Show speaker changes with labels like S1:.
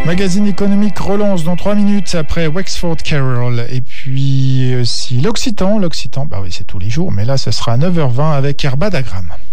S1: Magazine économique relance dans 3 minutes après Wexford Carol. Et puis aussi l'Occitan, bah oui c'est tous les jours, mais là ce sera à 9h20 avec Herbadagram.